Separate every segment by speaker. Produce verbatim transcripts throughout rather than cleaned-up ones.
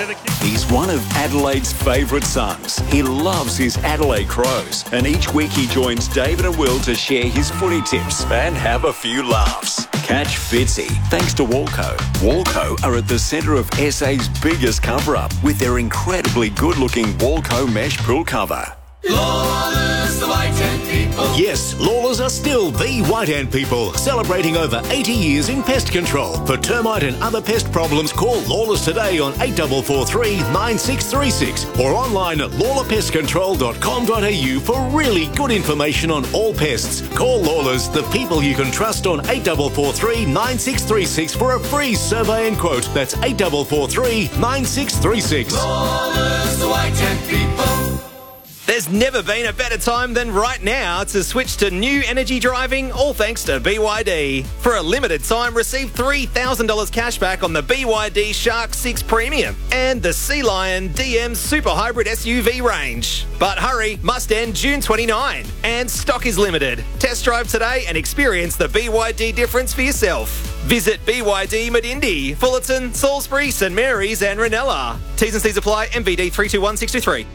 Speaker 1: the kick.
Speaker 2: He's one of Adelaide's favourite sons. He loves his Adelaide Crows, and each week he joins David and Will to share his footy tips and have a few laughs. Catch Fitzy thanks to Walco. Walco are at the centre of S A's biggest cover-up with their incredibly good-looking Walco mesh pool cover.
Speaker 3: Lawlers, the White Ant People.
Speaker 4: Yes, Lawlers are still the White Ant People, celebrating over eighty years in pest control. For termite and other pest problems, call Lawlers today on eight four four three, nine six three six or online at lawler pest control dot com dot a u for really good information on all pests. Call Lawlers, the people you can trust, on eight four four three, nine six three six for a free survey and quote. That's eight four four three, nine six three six.
Speaker 3: Lawlers, the White Ant People.
Speaker 5: There's never been a better time than right now to switch to new energy driving, all thanks to B Y D. For a limited time, receive three thousand dollars cash back on the B Y D Shark six Premium and the Sea Lion D M Super Hybrid S U V range. But hurry, must end June twenty-ninth, and stock is limited. Test drive today and experience the B Y D difference for yourself. Visit B Y D Medindi, Fullerton, Salisbury, St Mary's and Ranella. T's and C's apply. M V D three two one six two three.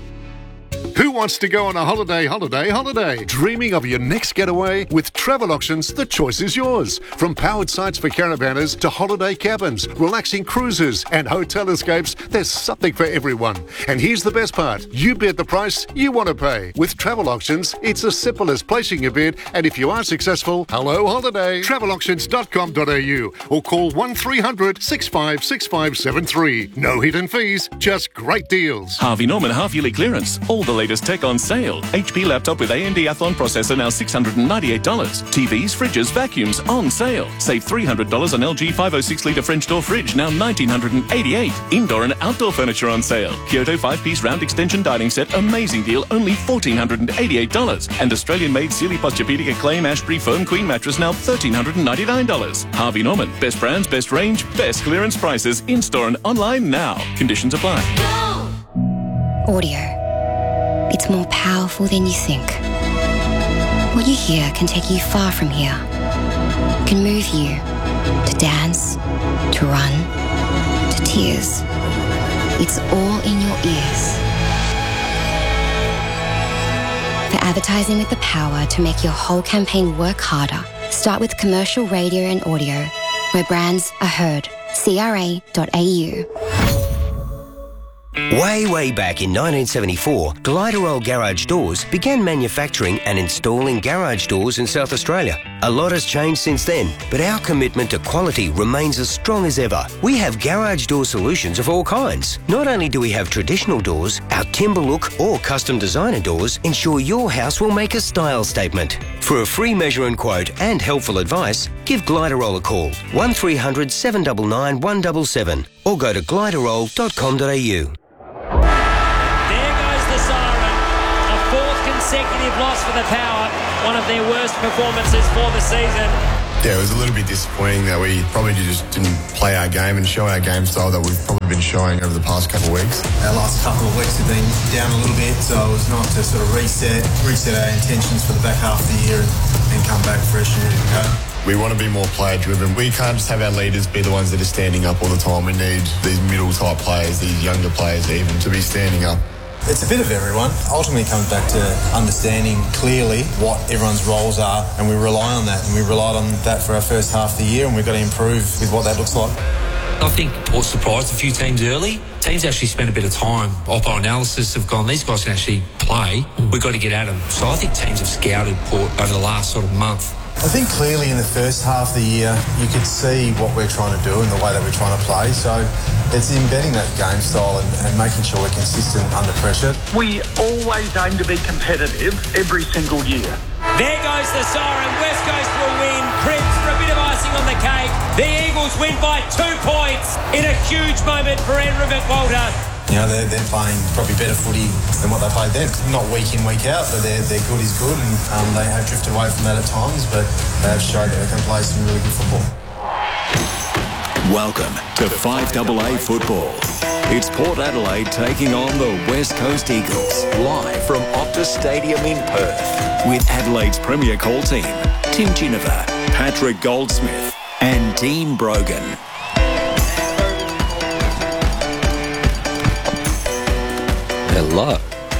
Speaker 6: Who wants to go on a holiday, holiday, holiday? Dreaming of your next getaway? With Travel Auctions, the choice is yours. From powered sites for caravanners to holiday cabins, relaxing cruises and hotel escapes, there's something for everyone. And here's the best part. You bid the price you want to pay. With Travel Auctions, it's as simple as placing your bid, and if you are successful, hello holiday. travel auctions dot com dot a u or call one three hundred, six five six five seven three. No hidden fees, just great deals.
Speaker 7: Harvey Norman half-yearly clearance. All the latest tech on sale. H P laptop with A M D Athlon processor now six hundred ninety-eight dollars. T Vs, fridges, vacuums on sale. Save three hundred dollars on L G five oh six litre French door fridge, now one thousand nine hundred eighty-eight dollars. Indoor and outdoor furniture on sale. Kyoto five-piece round extension dining set, amazing deal, only one thousand four hundred eighty-eight dollars. And Australian-made Sealy Posturepedic Acclaim Ashbury Foam Queen mattress, now one thousand three hundred ninety-nine dollars. Harvey Norman, best brands, best range, best clearance prices, in-store and online now. Conditions apply.
Speaker 8: Audio. It's more powerful than you think. What you hear can take you far from here. Can move you to dance, to run, to tears. It's all in your ears. For advertising with the power to make your whole campaign work harder, start with commercial radio and audio, where brands are heard. C R A dot A U.
Speaker 9: Way, way back in nineteen seventy-four, Gliderol Garage Doors began manufacturing and installing garage doors in South Australia. A lot has changed since then, but our commitment to quality remains as strong as ever. We have garage door solutions of all kinds. Not only do we have traditional doors, our timber look or custom designer doors ensure your house will make a style statement. For a free measure and quote and helpful advice, give Gliderol a call, one three hundred, seven nine nine, one seven seven or go to gliderol dot com dot a u.
Speaker 10: Consecutive loss for the Power, one of their worst performances for the season.
Speaker 11: Yeah, it was a little bit disappointing that we probably just didn't play our game and show our game style that we've probably been showing over the past couple of weeks.
Speaker 12: Our last couple of weeks have been down a little bit, so it was nice to sort of reset, reset our intentions for the back half of the year and, and come back fresh and ready to go.
Speaker 11: We want to be more player-driven. We can't just have our leaders be the ones that are standing up all the time. We need these middle-type players, these younger players even, to be standing up.
Speaker 12: It's a bit of everyone. Ultimately, it comes back to understanding clearly what everyone's roles are, and we rely on that. And we relied on that for our first half of the year, and we've got to improve with what that looks like.
Speaker 13: I think Port surprised a few teams early. Teams actually spent a bit of time. Oppo analysis have gone, these guys can actually play. We've got to get at them. So I think teams have scouted Port over the last sort of month.
Speaker 12: I think clearly in the first half of the year, you could see what we're trying to do and the way that we're trying to play. So it's embedding that game style and, and making sure we're consistent under pressure.
Speaker 14: We always aim to be competitive every single year.
Speaker 10: There goes the siren. West Coast will win. Cripps for a bit of icing on the cake. The Eagles win by two points in a huge moment for Ed Rivett Walter.
Speaker 12: You know, they're, they're playing probably better footy than what they played then. Not week in, week out, but their their good is good, and um, they have drifted away from that at times, but they have shown that they can play some really good football.
Speaker 2: Welcome to five A A football. It's Port Adelaide taking on the West Coast Eagles, live from Optus Stadium in Perth, with Adelaide's premier call team, Tim Ginniver, Patrick Goldsmith and Dean Brogan.
Speaker 1: Hello.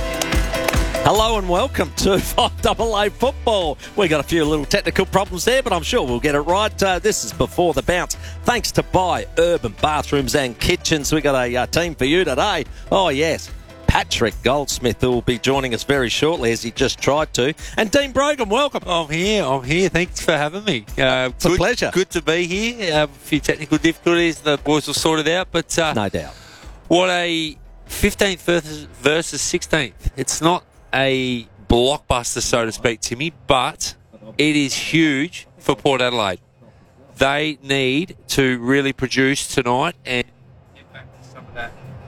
Speaker 1: Hello and welcome to five A A Football. We got a few little technical problems there, but I'm sure we'll get it right. Uh, this is Before the Bounce. Thanks to Buy Urban Bathrooms and Kitchens. We got a uh, team for you today. Oh, yes. Patrick Goldsmith, who will be joining us very shortly, as he just tried to. And Dean Brogan, welcome.
Speaker 15: I'm here. I'm here. Thanks for having me. Uh,
Speaker 1: it's good, a pleasure.
Speaker 15: Good to be here. Uh, a few technical difficulties. The boys will sort it out. But uh,
Speaker 1: no doubt.
Speaker 15: What a fifteenth versus, versus sixteenth. It's not a blockbuster, so to speak, Timmy, but it is huge for Port Adelaide. They need to really produce tonight and get back to some of that.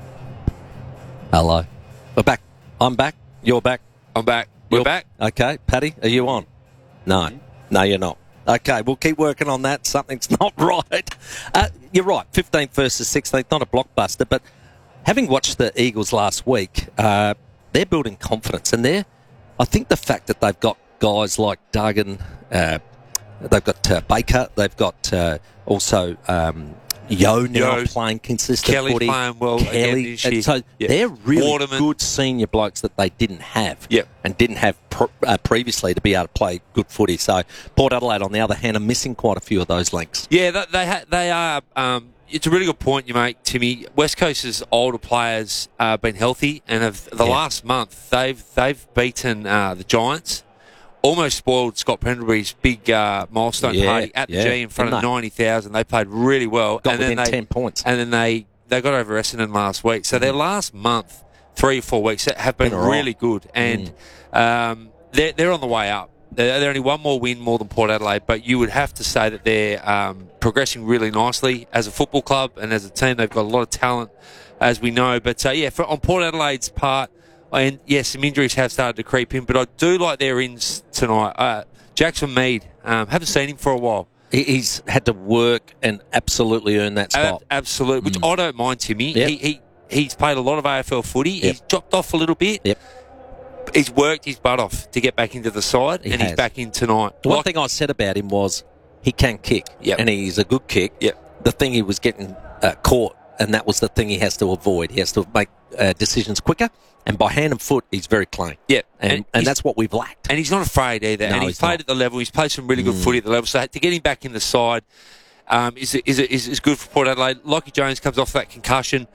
Speaker 1: Hello. We're back. I'm back. You're back.
Speaker 15: I'm back. We're
Speaker 1: You're
Speaker 15: back.
Speaker 1: Okay. Paddy, are you on? No. No, you're not. Okay, we'll keep working on that. Something's not right. Uh, you're right. fifteenth versus sixteenth, not a blockbuster, but having watched the Eagles last week, uh, they're building confidence. And they're, I think the fact that they've got guys like Duggan, uh, they've got uh, Baker, they've got uh, also... Um, Yo now Yo, playing consistent
Speaker 15: Kelly
Speaker 1: footy.
Speaker 15: playing well
Speaker 1: Kelly,
Speaker 15: again
Speaker 1: and so
Speaker 15: yep.
Speaker 1: they're really
Speaker 15: Waterman.
Speaker 1: good senior blokes that they didn't have
Speaker 15: yep.
Speaker 1: and didn't have pr- uh, previously to be able to play good footy. So Port Adelaide, on the other hand, are missing quite a few of those links.
Speaker 15: Yeah, they they, ha- they are. Um, it's a really good point you make, Timmy. West Coast's older players have uh, been healthy, and have, the yeah. last month they've they've beaten uh, the Giants. Almost spoiled Scott Pendlebury's big uh, milestone
Speaker 1: yeah,
Speaker 15: party at the
Speaker 1: yeah.
Speaker 15: G in front
Speaker 1: Didn't
Speaker 15: of ninety thousand. They played really well.
Speaker 1: Got
Speaker 15: and
Speaker 1: within
Speaker 15: then they,
Speaker 1: ten points.
Speaker 15: And then they, they got over Essendon last week. So their last month, three or four weeks, have been, been really right. good. And mm. um, they're, they're on the way up. They're, they're only one more win more than Port Adelaide, but you would have to say that they're um, progressing really nicely as a football club and as a team. They've got a lot of talent, as we know. But, uh, yeah, for, on Port Adelaide's part, and yes, some injuries have started to creep in, but I do like their ins tonight. Uh, Jackson Mead, um, haven't seen him for a while.
Speaker 1: He's had to work and absolutely earn that spot.
Speaker 15: Uh, absolutely, which mm. I don't mind, Timmy.
Speaker 1: Yep.
Speaker 15: He, he He's played a lot of A F L footy. Yep. He's dropped off a little bit.
Speaker 1: Yep.
Speaker 15: He's worked his butt off to get back into the side,
Speaker 1: he
Speaker 15: and
Speaker 1: has.
Speaker 15: he's back in tonight.
Speaker 1: The one
Speaker 15: like,
Speaker 1: thing I said about him was he can kick,
Speaker 15: yep.
Speaker 1: and he's a good kick.
Speaker 15: Yep.
Speaker 1: The thing he was getting uh, caught, and that was the thing he has to avoid. He has to make uh, decisions quicker. And by hand and foot, he's very clean.
Speaker 15: Yeah.
Speaker 1: And,
Speaker 15: and,
Speaker 1: and that's what we've lacked.
Speaker 15: And he's not afraid either.
Speaker 1: No,
Speaker 15: and he's,
Speaker 1: he's
Speaker 15: played
Speaker 1: not.
Speaker 15: at the level. He's played some really good
Speaker 1: mm.
Speaker 15: footy at the level. So to get him back in the side um, is, is, is, is good for Port Adelaide. Lockie Jones comes off that concussion.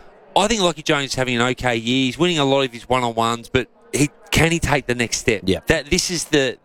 Speaker 15: I think Lockie Jones is having an okay year. He's winning a lot of his one-on-ones, but he can he take the next step?
Speaker 1: Yeah.
Speaker 15: That, this is the...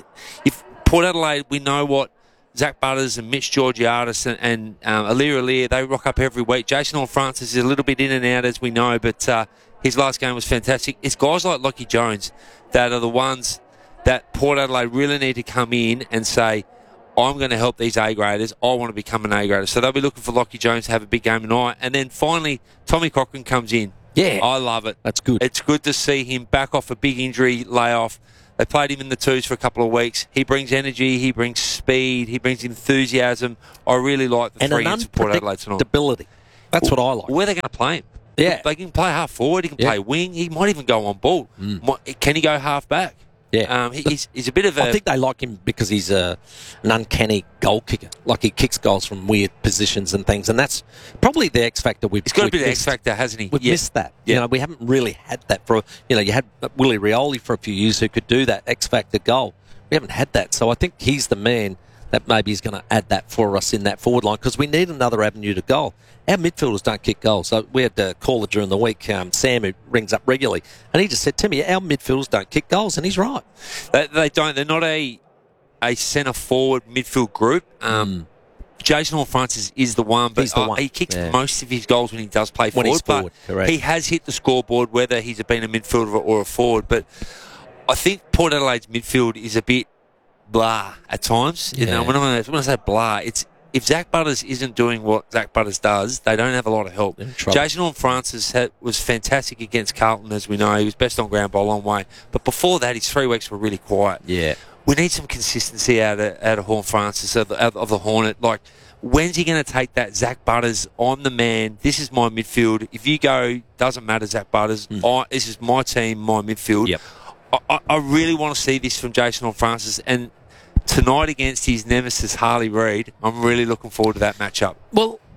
Speaker 15: If Port Adelaide, we know what Zach Butters and Mitch Georgiadis and, and um, Alir Alir, they rock up every week. Jason Horne-Francis is a little bit in and out, as we know, but uh, his last game was fantastic. It's guys like Lockie Jones that are the ones that Port Adelaide really need to come in and say, I'm going to help these A-graders. I want to become an A-grader. So they'll be looking for Lockie Jones to have a big game tonight. And then finally, Tommy Cochrane comes in.
Speaker 1: Yeah.
Speaker 15: I love it.
Speaker 1: That's good.
Speaker 15: It's good to see him back off a big injury layoff. They played him in the twos for a couple of weeks. He brings energy, he brings speed, he brings enthusiasm. I really like the
Speaker 1: and
Speaker 15: three ins of Port Adelaide tonight.
Speaker 1: Stability. That's what I like.
Speaker 15: Where are they going to play him?
Speaker 1: Yeah.
Speaker 15: They can play half forward, he can
Speaker 1: yeah.
Speaker 15: play wing, he might even go on ball.
Speaker 1: Mm.
Speaker 15: Can he go half back?
Speaker 1: Yeah.
Speaker 15: Um, he, he's, he's a bit of a...
Speaker 1: I think they like him because he's a, an uncanny goal kicker. Like he kicks goals from weird positions and things, and that's probably the X factor we've
Speaker 15: He's got
Speaker 1: we've
Speaker 15: a bit
Speaker 1: missed.
Speaker 15: of X factor, hasn't he?
Speaker 1: We've
Speaker 15: yeah.
Speaker 1: missed that.
Speaker 15: Yeah.
Speaker 1: You know, we haven't really had that for, you know, you had Willie Rioli for a few years who could do that X factor goal. We haven't had that. So I think he's the man that maybe is going to add that for us in that forward line because we need another avenue to goal. Our midfielders don't kick goals. So we had a caller during the week, um, Sam, who rings up regularly, and he just said, Timmy, our midfielders don't kick goals, and he's right.
Speaker 15: They, they don't. They're not a a centre forward midfield group. Um,
Speaker 1: mm.
Speaker 15: Jason Horne-Francis is the one, but
Speaker 1: the
Speaker 15: uh,
Speaker 1: one.
Speaker 15: he kicks
Speaker 1: yeah.
Speaker 15: most of his goals when he does play
Speaker 1: when
Speaker 15: forward.
Speaker 1: He's forward.
Speaker 15: But
Speaker 1: Correct.
Speaker 15: he has hit the scoreboard, whether he's been a midfielder or a forward. But I think Port Adelaide's midfield is a bit blah at times. You
Speaker 1: yeah.
Speaker 15: know, when I, when I say blah, it's if Zach Butters isn't doing what Zach Butters does, they don't have a lot of help. Jason Horne-Francis had, was fantastic against Carlton, as we know. He was best on ground by a long way. But before that, his three weeks were really quiet.
Speaker 1: Yeah.
Speaker 15: We need some consistency out of, out of Horne-Francis, of the, of the Hornet. Like, when's he going to take that Zach Butters, I'm the man, this is my midfield. If you go, doesn't matter, Zach Butters, mm. I, this is my team, my midfield.
Speaker 1: Yep.
Speaker 15: I, I, I really want to see this from Jason Horne-Francis. And tonight against his nemesis, Harley Reid, I'm really looking forward to that matchup.
Speaker 1: Well,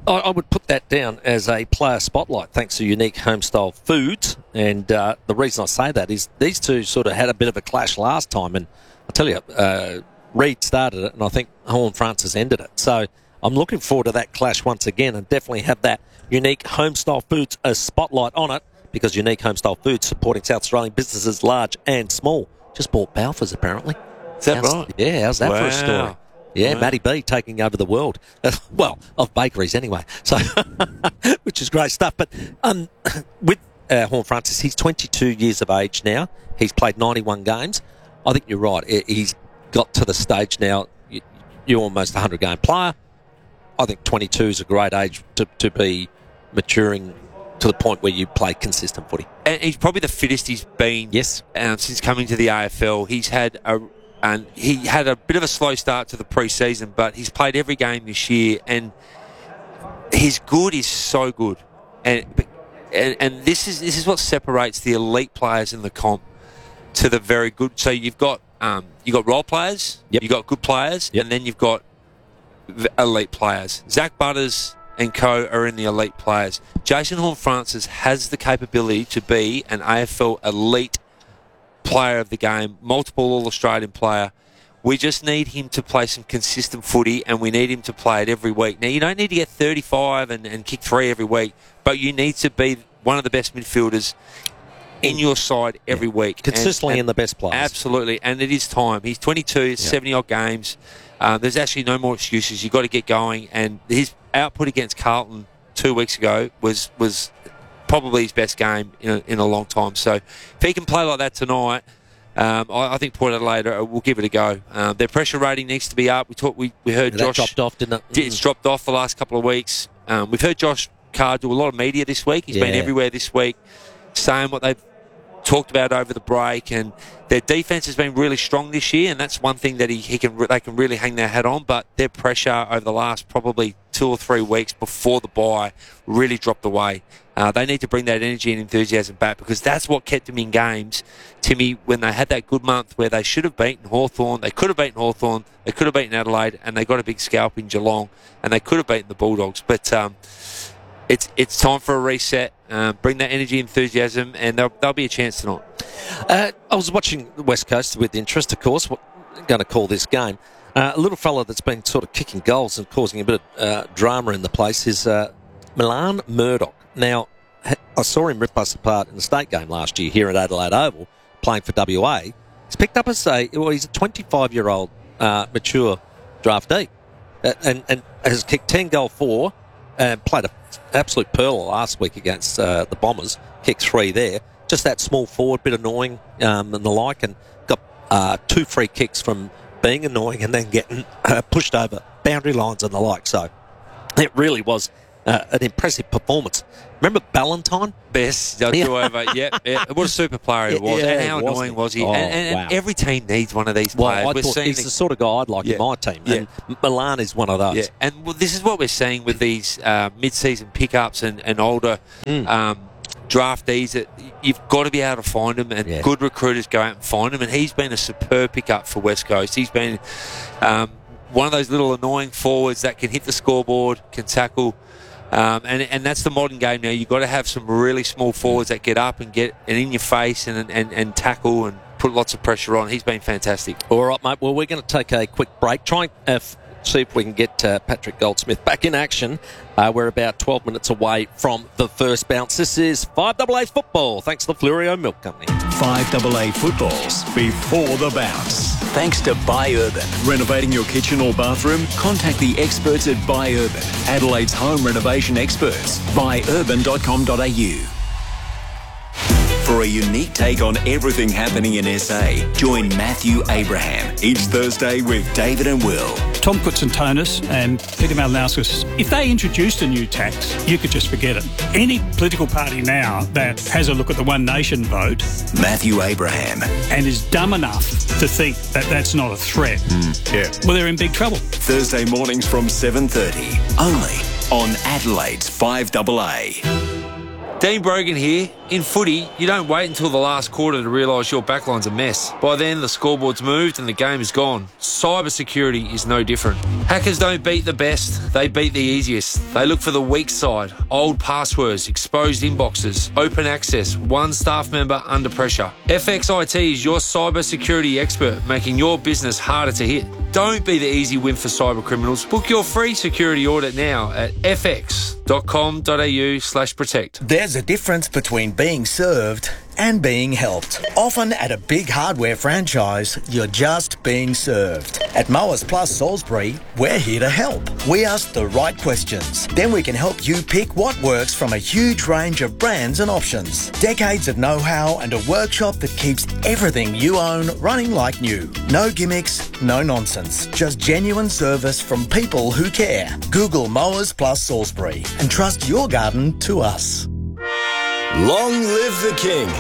Speaker 1: I, I would put that down as a player spotlight, thanks to Unique Homestyle Foods. And uh, the reason I say that is these two sort of had a bit of a clash last time. And I tell you, uh, Reed started it, and I think Horn Francis ended it. So I'm looking forward to that clash once again, and definitely have that Unique Homestyle Foods a spotlight on it, because Unique Homestyle Foods supporting South Australian businesses large and small. Just bought Balfour's, apparently.
Speaker 15: Is that
Speaker 1: how's,
Speaker 15: right?
Speaker 1: Yeah, how's that
Speaker 15: wow.
Speaker 1: for a story? Yeah, wow. Matty B taking over the world. Uh, well, of bakeries anyway. So, which is great stuff. But um, with uh, Horn Francis, he's twenty-two years of age now. He's played ninety-one games. I think you're right. He's got to the stage now. You're almost a hundred game player. I think twenty-two is a great age to, to be maturing to the point where you play consistent footy.
Speaker 15: And he's probably the fittest he's been.
Speaker 1: Yes,
Speaker 15: um, since coming to the A F L. He's had a and he had a bit of a slow start to the pre-season, but he's played every game this year, and his good is so good. And and, and this is this is what separates the elite players in the comp to the very good. So you've got um, you got role players,
Speaker 1: yep.
Speaker 15: you've got good players, yep. and then you've got elite players. Zach Butters and co are in the elite players. Jason Horne-Francis has the capability to be an A F L elite player of the game, multiple All-Australian player. We just need him to play some consistent footy, and we need him to play it every week. Now, you don't need to get thirty-five and, and kick three every week, but you need to be one of the best midfielders in your side every yeah. week.
Speaker 1: Consistently
Speaker 15: and, and
Speaker 1: in the best players.
Speaker 15: Absolutely, and it is time. He's twenty-two, yeah. seventy-odd games. Uh, there's actually no more excuses. You've got to get going, and his output against Carlton two weeks ago was was probably his best game in a, in a long time. So if he can play like that tonight, um, I, I think Port Adelaide will give it a go. Um, their pressure rating needs to be up. We talked, we, we heard
Speaker 1: yeah,
Speaker 15: Josh...
Speaker 1: dropped off, didn't it?
Speaker 15: It's dropped off the last couple of weeks. Um, we've heard Josh Carr do a lot of media this week. He's
Speaker 1: yeah.
Speaker 15: been everywhere this week, saying what they've talked about over the break, and their defence has been really strong this year, and that's one thing that he, he can they can really hang their hat on. But their pressure over the last probably two or three weeks before the bye really dropped away. Uh, they need to bring that energy and enthusiasm back, because that's what kept them in games, Timmy, when they had that good month where they should have beaten Hawthorn. They could have beaten Hawthorn, they could have beaten Adelaide, and they got a big scalp in Geelong, and they could have beaten the Bulldogs. But um, it's it's time for a reset. Uh, bring that energy, enthusiasm, and there'll, there'll be a chance tonight.
Speaker 1: Uh, I was watching the West Coast with interest, of course. What I'm going to call this game. Uh, a little fella that's been sort of kicking goals and causing a bit of uh, drama in the place is uh, Milan Murdoch. Now, I saw him rip us apart in the state game last year here at Adelaide Oval, playing for W A. He's picked up as a, well, he's a twenty-five-year-old uh, mature draftee, uh, and, and has kicked ten goal four, and played an absolute pearl last week against uh, the Bombers. Kicked three there. Just that small forward, bit annoying um, and the like, and got uh, two free kicks from being annoying and then getting uh, pushed over boundary lines and the like. So it really was uh, an impressive performance. Remember Ballantyne?
Speaker 15: Best, yeah. over. yeah, yeah, what a super player he was, yeah, and how annoying was he?
Speaker 1: Oh,
Speaker 15: and and,
Speaker 1: wow.
Speaker 15: and every team needs one of these
Speaker 1: well,
Speaker 15: players.
Speaker 1: I
Speaker 15: we're
Speaker 1: thought
Speaker 15: seeing
Speaker 1: he's
Speaker 15: the,
Speaker 1: the sort of guy I'd like
Speaker 15: yeah.
Speaker 1: in my team,
Speaker 15: yeah.
Speaker 1: and Milan is one of those.
Speaker 15: Yeah, and well, this is what we're seeing with these uh, mid-season pickups and, and older mm. um, draftees. That you've got to be able to find them, and
Speaker 1: yeah.
Speaker 15: good recruiters go out and find them. And he's been a superb pickup for West Coast. He's been um, one of those little annoying forwards that can hit the scoreboard, can tackle. Um, and and that's the modern game now. You've got to have some really small forwards that get up and get and in your face and, and, and tackle and put lots of pressure on. He's been fantastic.
Speaker 1: All right, mate. Well, we're going to take a quick break. Try and uh, f- see if we can get uh, Patrick Goldsmith back in action. Uh, we're about twelve minutes away from the first bounce. This is five A A Football, thanks to the Flurio Milk Company.
Speaker 2: five A A Footballs before the bounce. Thanks to Buy Urban. Renovating your kitchen or bathroom? Contact the experts at Buy Urban, Adelaide's home renovation experts. buy urban dot com dot a u. For a unique take on everything happening in S A, join Matthew Abraham each Thursday with David and Will.
Speaker 16: Tom Kutsentonis and Peter Malinauskas, if they introduced a new tax, you could just forget it. Any political party now that has a look at the One Nation vote,
Speaker 2: Matthew Abraham,
Speaker 16: and is dumb enough to think that that's not a threat, mm, yeah, well, they're in big trouble.
Speaker 2: Thursday mornings from seven thirty, only on Adelaide's five A A.
Speaker 13: Dean Brogan here. In footy, you don't wait until the last quarter to realise your backline's a mess. By then, the scoreboard's moved and the game is gone. Cyber security is no different. Hackers don't beat the best, they beat the easiest. They look for the weak side, old passwords, exposed inboxes, open access, one staff member under pressure. F X I T is your cyber security expert, making your business harder to hit. Don't be the easy win for cyber criminals. Book your free security audit now at f x dot com dot a u slash protect.
Speaker 17: There's a difference between being served and being helped. Often at a big hardware franchise, you're just being served. At Mowers Plus Salisbury, we're here to help. We ask the right questions. Then we can help you pick what works from a huge range of brands and options. Decades of know-how and a workshop that keeps everything you own running like new. No gimmicks, no nonsense. Just genuine service from people who care. Google Mowers Plus Salisbury and trust your garden to us.
Speaker 18: Long live the King.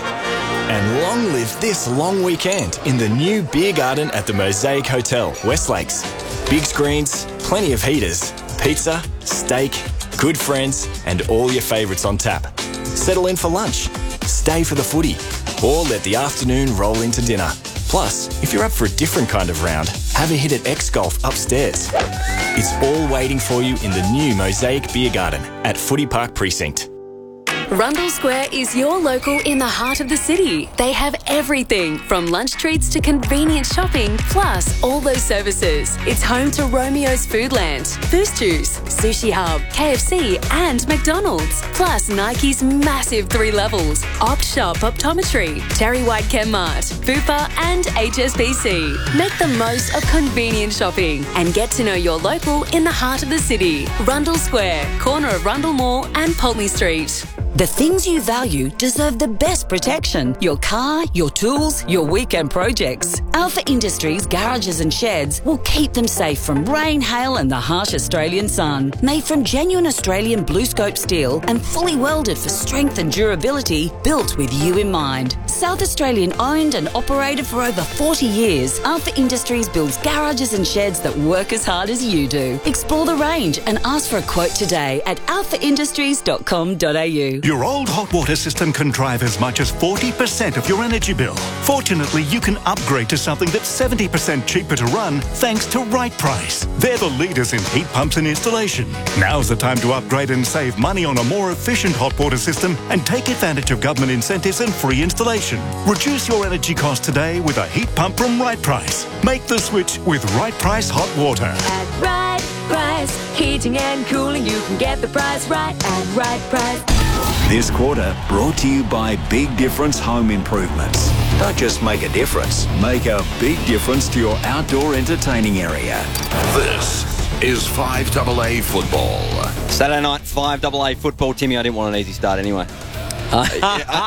Speaker 18: And long live this long weekend in the new beer garden at the Mosaic Hotel, West Lakes. Big screens, plenty of heaters, pizza, steak, good friends, and all your favourites on tap. Settle in for lunch, stay for the footy, or let the afternoon roll into dinner. Plus, if you're up for a different kind of round, have a hit at X Golf upstairs. It's all waiting for you in the new Mosaic Beer Garden at Footy Park Precinct.
Speaker 19: Rundle Square is your local in the heart of the city. They have everything from lunch treats to convenient shopping, plus all those services. It's home to Romeo's Foodland, Boost Juice, Sushi Hub, K F C and McDonald's. Plus Nike's massive three levels, Opt Shop Optometry, Terry White Chemmart, Bupa and H S B C. Make the most of convenient shopping and get to know your local in the heart of the city. Rundle Square, corner of Rundle Mall and Pulteney Street.
Speaker 20: The things you value deserve the best protection. Your car, your tools, your weekend projects. Alpha Industries garages and sheds will keep them safe from rain, hail and the harsh Australian sun. Made from genuine Australian blue scope steel and fully welded for strength and durability, built with you in mind. South Australian owned and operated for over forty years, Alpha Industries builds garages and sheds that work as hard as you do. Explore the range and ask for a quote today at alpha industries dot com dot a u.
Speaker 21: Your old hot water system can drive as much as forty percent of your energy bill. Fortunately, you can upgrade to something that's seventy percent cheaper to run thanks to Right Price. They're the leaders in heat pumps and installation. Now's the time to upgrade and save money on a more efficient hot water system and take advantage of government incentives and free installation. Reduce your energy cost today with a heat pump from Right Price. Make the switch with Right Price Hot Water.
Speaker 22: At Right Price, heating and cooling, you can get the price right at Right Price.
Speaker 2: This quarter brought to you by Big Difference Home Improvements. Don't just make a difference, make a big difference to your outdoor entertaining area.
Speaker 23: This is five A A football.
Speaker 24: Saturday night, five A A football. Timmy, I didn't want an easy start anyway. Uh,
Speaker 15: he's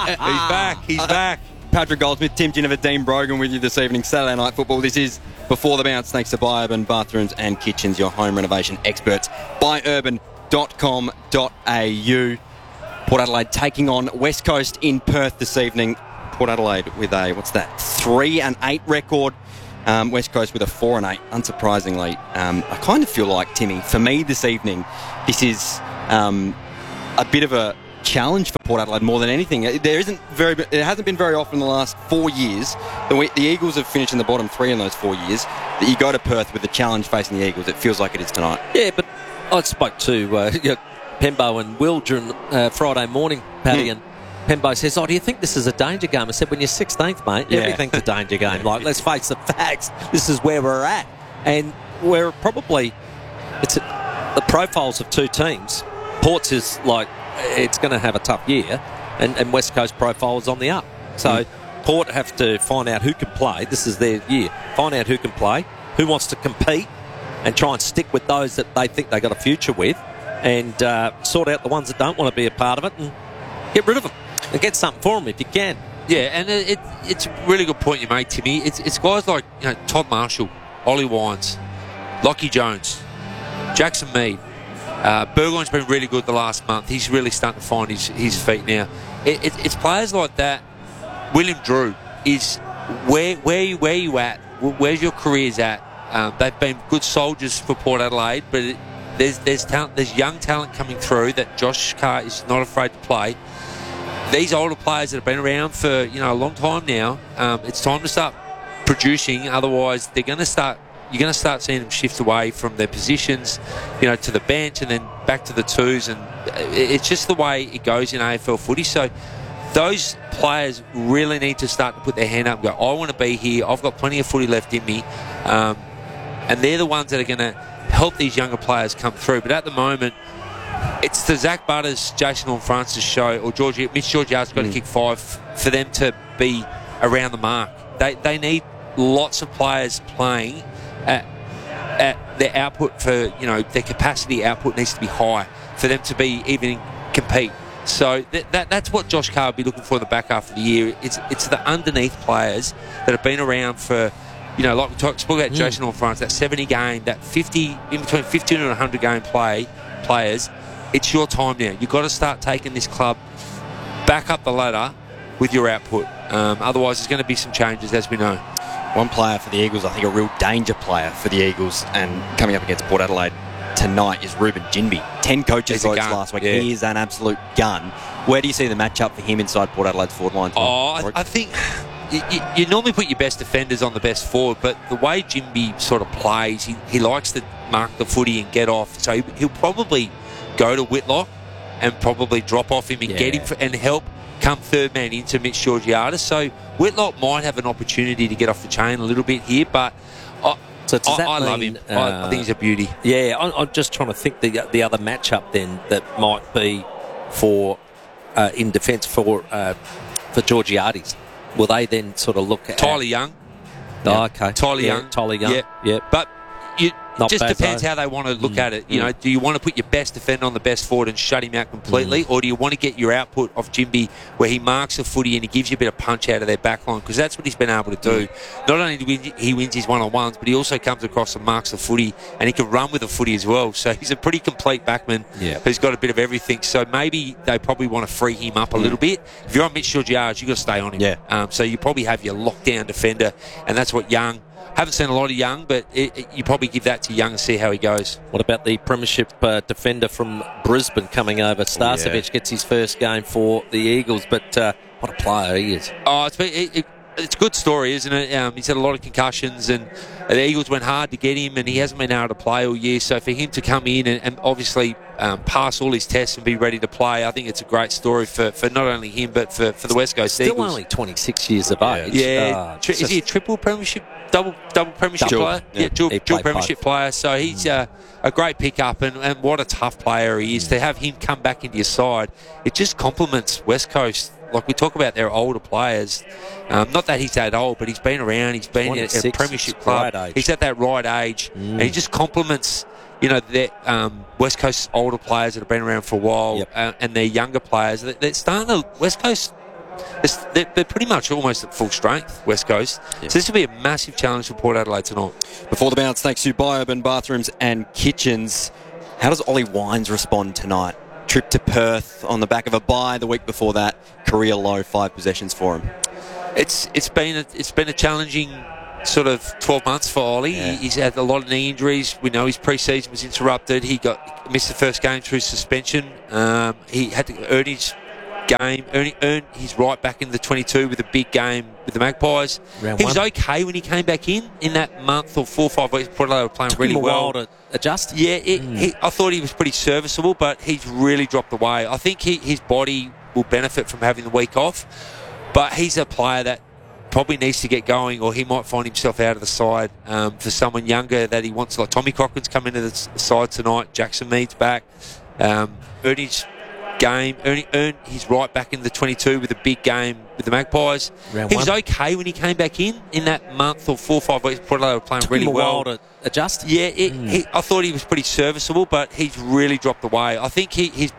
Speaker 15: back, he's back.
Speaker 24: Patrick Goldsmith, Tim Ginnivan, Dean Brogan with you this evening. Saturday night football. This is Before the Bounce, thanks to Buy Urban Bathrooms and Kitchens, your home renovation experts. buy urban dot com dot a u. Port Adelaide taking on West Coast in Perth this evening. Port Adelaide with a, what's that, three and eight record. Um, West Coast with a four and eight, unsurprisingly. Um, I kind of feel like, Timmy, for me this evening, this is um, a bit of a challenge for Port Adelaide more than anything. There isn't very, it hasn't been very often in the last four years. The, the Eagles have finished in the bottom three in those four years. That you go to Perth with the challenge facing the Eagles. It feels like it is tonight.
Speaker 1: Yeah, but I spoke to uh, you know, Pembo and Will during uh, Friday morning, Paddy, mm. and Pembo says, oh, do you think this is a danger game? I said, when you're sixteenth, mate, yeah. everything's a danger game. Like, let's face the facts. This is where we're at. And we're probably, it's a, the profiles of two teams. Ports is like, it's going to have a tough year, and, and West Coast profile is on the up. So mm. Port have to find out who can play. This is their year. Find out who can play, who wants to compete, and try and stick with those that they think they got a future with, and uh, sort out the ones that don't want to be a part of it and get rid of them and get something for them if you can.
Speaker 15: Yeah, and it, it, it's a really good point you make, Timmy. It's, it's guys like you know, Todd Marshall, Ollie Wines, Lockie Jones, Jackson Mead. Uh, Burgoyne's been really good the last month. He's really starting to find his, his feet now. It, it, it's players like that. William Drew is where where where you at? Where's your careers at? Um, they've been good soldiers for Port Adelaide, but it, there's there's talent, there's young talent coming through that Josh Carr is not afraid to play. these older players that have been around for you know a long time now, um, it's time to start producing. Otherwise, they're going to start. You're going to start seeing them shift away from their positions, you know, to the bench and then back to the twos, and it's just the way it goes in A F L footy. So those players really need to start to put their hand up and go, I want to be here. I've got plenty of footy left in me, um, and they're the ones that are going to help these younger players come through. But at the moment, it's the Zach Butters, Jason Horne-Francis show, or Georgie, Mitch Georgiades got mm. to kick five for them to be around the mark. They they need lots of players playing at, at their output for, you know, their capacity output needs to be high for them to be even compete. So that, that that's what Josh Carr will be looking for in the back half of the year. It's it's the underneath players that have been around for, you know, like we talked spoke about mm. Jason Horne-Francis, that seventy game, that fifty, in between fifteen and one hundred game play players. It's your time now. You've got to start taking this club back up the ladder with your output. Um, otherwise, there's going to be some changes, as we know.
Speaker 24: One player for the Eagles, I think a real danger player for the Eagles, and coming up against Port Adelaide tonight is Ruben Ginbey. Ten coaches votes last week. Yeah. He is an absolute gun. Where do you see the matchup for him inside Port Adelaide's forward line?
Speaker 15: Oh, I, I think you, you, you normally put your best defenders on the best forward, but the way Ginbey sort of plays, he, he likes to mark the footy and get off. So he, he'll probably go to Whitlock and probably drop off him and yeah. get him for, and help come third man into Mitch Georgiades. So Whitlock might have an opportunity to get off the chain a little bit here, but I,
Speaker 1: so does
Speaker 15: I,
Speaker 1: that
Speaker 15: I
Speaker 1: mean,
Speaker 15: love him.
Speaker 1: Uh,
Speaker 15: I, I think he's a beauty.
Speaker 1: Yeah, I'm, I'm just trying to think the the other matchup then that might be for uh, in defence for uh, for Georgiades. Will they then sort of look at
Speaker 15: Tyler Young?
Speaker 1: Oh,
Speaker 15: yeah.
Speaker 1: okay,
Speaker 15: Tyler
Speaker 1: yeah,
Speaker 15: Young.
Speaker 1: Tyler Young.
Speaker 15: Yeah,
Speaker 1: yeah.
Speaker 15: But you.
Speaker 1: Not
Speaker 15: just
Speaker 1: bad,
Speaker 15: depends
Speaker 1: though.
Speaker 15: how they want to look
Speaker 1: Mm.
Speaker 15: at it. You
Speaker 1: Mm.
Speaker 15: know, do you want to put your best defender on the best forward and shut him out completely,
Speaker 1: Mm.
Speaker 15: or do you want to get your output of Ginbey where he marks the footy and he gives you a bit of punch out of their back line? Because that's what he's been able to do.
Speaker 1: Mm.
Speaker 15: Not only do he, he wins his one-on-ones, but he also comes across and marks the footy, and he can run with the footy as well. So he's a pretty complete backman
Speaker 1: Yeah.
Speaker 15: who's got a bit of everything. So maybe they probably want to free him up a
Speaker 1: Mm.
Speaker 15: little bit. If you're on Mitch Georgiades, you've got to stay on him.
Speaker 1: Yeah.
Speaker 15: Um, so you probably have your lockdown defender, and that's what Young. Haven't seen a lot of Young, but it, it, you probably give that to Young and see how he goes.
Speaker 1: What about the premiership uh, defender from Brisbane coming over? Starcevic
Speaker 15: yeah.
Speaker 1: gets his first game for the Eagles, but uh, what a player he is.
Speaker 15: Oh, it's been, it, it, it's a good story, isn't it? Um, he's had a lot of concussions, and the Eagles went hard to get him, and he hasn't been able to play all year. So for him to come in and, and obviously um, pass all his tests and be ready to play, I think it's a great story for, for not only him but for, for the West Coast
Speaker 1: Still
Speaker 15: Eagles.
Speaker 1: only twenty-six years of age.
Speaker 15: Yeah,
Speaker 1: uh,
Speaker 15: Tri- is he a triple premiership, double double premiership
Speaker 1: Double.
Speaker 15: player?
Speaker 1: Yeah.
Speaker 15: Yeah, dual,
Speaker 1: He
Speaker 15: dual
Speaker 1: played
Speaker 15: premiership
Speaker 1: both.
Speaker 15: player. So he's uh, a great pickup, and, and what a tough player he is. To have him come back into your side, it just complements West Coast. Like we talk about their older players. Um, not that he's that old, but he's been around. He's been at a
Speaker 1: twenty-six,
Speaker 15: premiership
Speaker 1: it's
Speaker 15: club.
Speaker 1: right age.
Speaker 15: He's at that right age,
Speaker 1: Mm.
Speaker 15: and he just complements, you know, their um, West Coast older players that have been around for a while,
Speaker 1: Yep.
Speaker 15: uh, and their younger players. They're, they're starting to West Coast. They're, they're pretty much almost at full strength, West Coast.
Speaker 24: Yep.
Speaker 15: So this will be a massive challenge for Port Adelaide tonight.
Speaker 24: Before the bounce, thanks to Biourban Bathrooms and Kitchens. How does Ollie Wines respond tonight? Trip to Perth on the back of a bye the week before that. Career low five possessions for him.
Speaker 15: It's it's been a, it's been a challenging sort of twelve months for Ollie.
Speaker 24: Yeah.
Speaker 15: He's had a lot of knee injuries. We know his pre-season was interrupted. He got missed the first game through suspension. Um, he had to earn his game, earn, earn his right back in the twenty-two with a big game with the Magpies.
Speaker 1: Round
Speaker 15: he was
Speaker 1: one.
Speaker 15: okay when he came back in in that month or four or five weeks. Port Adelaide were playing
Speaker 1: Took
Speaker 15: really
Speaker 1: him a
Speaker 15: well.
Speaker 1: while to adjust.
Speaker 15: Yeah, it, he, I thought he was pretty serviceable, but he's really dropped away. I think he, his body will benefit from having the week off, but he's a player that probably needs to get going, or he might find himself out of the side um, for someone younger that he wants. Like Tommy Cochran's come into the s- side tonight. Jackson Mead's back. Um, earned his game, earn, earn his right back in the twenty-two with a big game with the Magpies.
Speaker 1: Round
Speaker 15: he was
Speaker 1: one.
Speaker 15: okay when he came back in in that month or four or five weeks. Port Adelaide were playing
Speaker 1: Took
Speaker 15: really
Speaker 1: him a
Speaker 15: well.
Speaker 1: while to adjust.
Speaker 15: Yeah, it, he, I thought he was pretty serviceable, but he's really dropped away. I think he, his